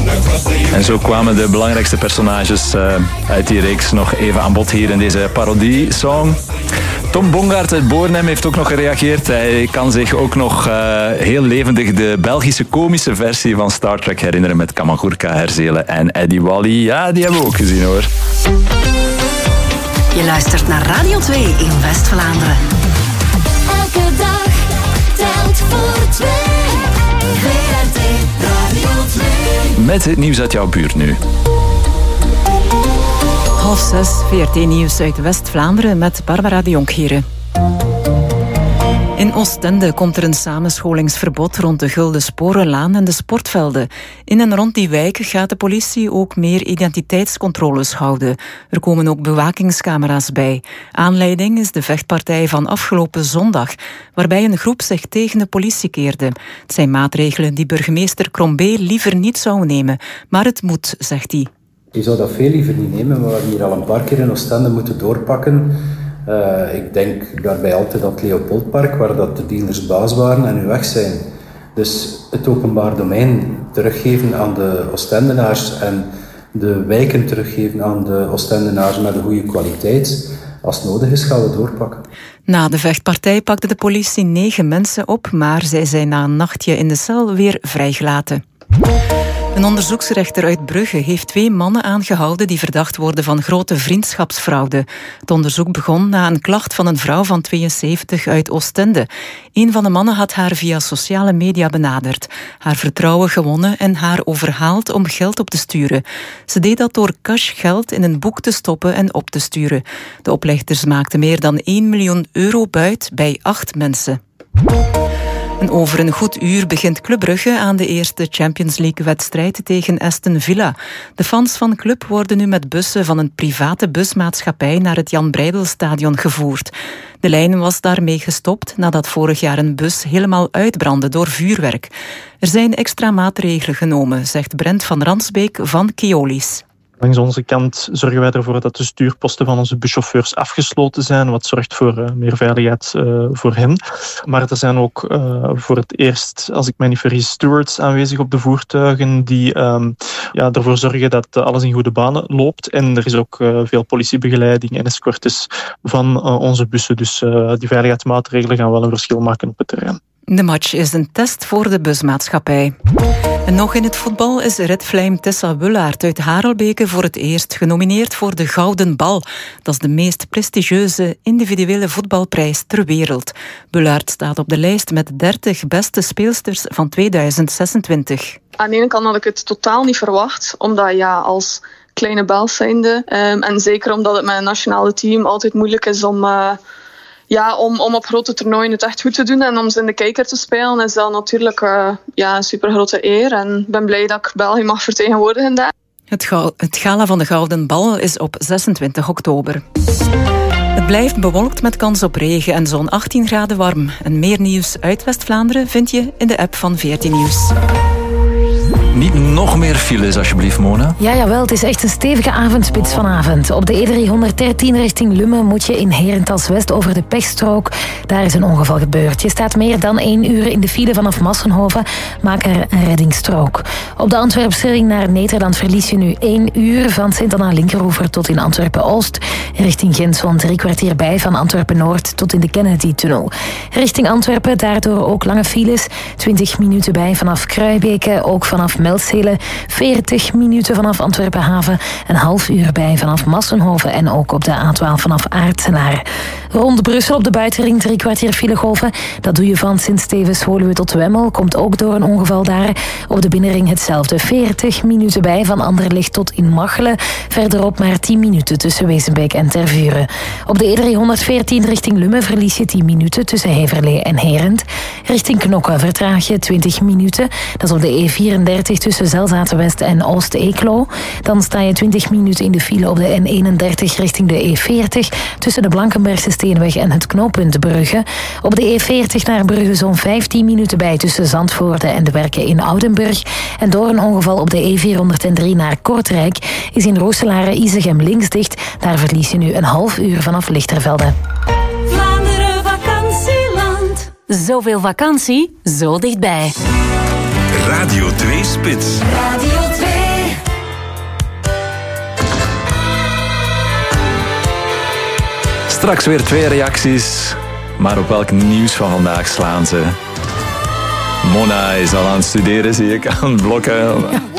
En zo kwamen de belangrijkste personages uit die reeks nog even aan bod hier in deze parodie-song. Tom Bongaert uit Bornem heeft ook nog gereageerd. Hij kan zich ook nog heel levendig de Belgische komische versie van Star Trek herinneren met Kamagurka, Herzelen en Eddie Wally. Ja, die hebben we ook gezien hoor. Je luistert naar Radio 2 in West-Vlaanderen. Elke dag telt voor twee. VRT Radio 2. Met het nieuws uit jouw buurt nu. 5:30 VRT Nieuws uit West-Vlaanderen met Barbara de Jonkhieren. In Oostende komt er een samenscholingsverbod rond de Gulden Sporenlaan en de sportvelden. In en rond die wijken gaat de politie ook meer identiteitscontroles houden. Er komen ook bewakingscamera's bij. Aanleiding is de vechtpartij van afgelopen zondag, waarbij een groep zich tegen de politie keerde. Het zijn maatregelen die burgemeester Crombé liever niet zou nemen, maar het moet, zegt hij. Je zou dat veel liever niet nemen, maar we hebben hier al een paar keer in Oostende moeten doorpakken. Ik denk daarbij altijd aan het Leopoldpark, waar dat de dealers baas waren en nu weg zijn. Dus het openbaar domein teruggeven aan de Oostendenaars en de wijken teruggeven aan de Oostendenaars met een goede kwaliteit. Als het nodig is, gaan we doorpakken. Na de vechtpartij pakte de politie 9 mensen op, maar zij zijn na een nachtje in de cel weer vrijgelaten. Een onderzoeksrechter uit Brugge heeft 2 mannen aangehouden die verdacht worden van grote vriendschapsfraude. Het onderzoek begon na een klacht van een vrouw van 72 uit Oostende. Een van de mannen had haar via sociale media benaderd, haar vertrouwen gewonnen en haar overhaald om geld op te sturen. Ze deed dat door cashgeld in een boek te stoppen en op te sturen. De oplichters maakten meer dan 1 miljoen euro buit bij 8 mensen. En over een goed uur begint Club Brugge aan de eerste Champions League-wedstrijd tegen Aston Villa. De fans van Club worden nu met bussen van een private busmaatschappij naar het Jan Breidelstadion gevoerd. De lijn was daarmee gestopt nadat vorig jaar een bus helemaal uitbrandde door vuurwerk. Er zijn extra maatregelen genomen, zegt Brent van Ransbeek van Keolis. Langs onze kant zorgen wij ervoor dat de stuurposten van onze buschauffeurs afgesloten zijn, wat zorgt voor meer veiligheid voor hen. Maar er zijn ook voor het eerst, als ik mij niet vergis, stewards aanwezig op de voertuigen die ervoor zorgen dat alles in goede banen loopt. En er is ook veel politiebegeleiding en escortes van onze bussen. Dus die veiligheidsmaatregelen gaan wel een verschil maken op het terrein. De match is een test voor de busmaatschappij. En nog in het voetbal is Red Flame Tessa Wullaert uit Harelbeke voor het eerst genomineerd voor de Gouden Bal. Dat is de meest prestigieuze individuele voetbalprijs ter wereld. Wullaert staat op de lijst met 30 beste speelsters van 2026. Aan de ene kant had ik het totaal niet verwacht, omdat als kleine Belg zijnde, en zeker omdat het met een nationale team altijd moeilijk is om op grote toernooien het echt goed te doen en om ze in de kijker te spelen, is dat natuurlijk een super grote eer. En ik ben blij dat ik België mag vertegenwoordigen daar. Het gala van de Gouden Bal is op 26 oktober. Het blijft bewolkt met kans op regen en zo'n 18 graden warm. En meer nieuws uit West-Vlaanderen vind je in de app van VRT Nieuws. Niet nog meer files, alsjeblieft, Mona. Ja, jawel, het is echt een stevige avondspits vanavond. Op de E313 richting Lummen moet je in Herentals-West over de pechstrook. Daar is een ongeval gebeurd. Je staat meer dan 1 uur in de file vanaf Massenhoven. Maak er een reddingsstrook. Op de Antwerpse ring naar Nederland verlies je nu 1 uur van Sint-Anna Linkeroever tot in Antwerpen-Oost. Richting Gent zo'n 3 kwartier bij van Antwerpen-Noord tot in de Kennedy-tunnel. Richting Antwerpen daardoor ook lange files. 20 minuten bij vanaf Kruijbeke, ook vanaf Melzele, 40 minuten vanaf Antwerpen-Haven, een half uur bij vanaf Massenhoven en ook op de A12 vanaf Aartsenaar. Rond Brussel op de buitenring 3 kwartier filegolven. Dat doe je van Sint-Stevens-Woluwe tot Wemmel, komt ook door een ongeval daar. Op de binnenring hetzelfde, 40 minuten bij van Anderlecht tot in Machelen. Verderop maar 10 minuten tussen Wezenbeek en Tervuren. Op de E314 richting Lummen verlies je 10 minuten tussen Heverlee en Herent. Richting Knokke vertraag je 20 minuten. Dat is op de E34 tussen Zelzaten-West en Oost-Eeklo. Dan sta je 20 minuten in de file op de N31 richting de E40 tussen de Blankenbergse Steenweg en het knooppunt Brugge. Op de E40 naar Brugge zo'n 15 minuten bij tussen Zandvoorde en de werken in Oudenburg. En door een ongeval op de E403 naar Kortrijk is in Rooselare-Isegem links dicht. Daar verlies je nu een half uur vanaf Lichtervelde. Vlaanderen vakantieland. Zoveel vakantie, zo dichtbij. Radio 2 Spits. Radio 2. Straks weer 2 reacties. Maar op welk nieuws van vandaag slaan ze? Mona is al aan het studeren, zie ik, aan het blokken.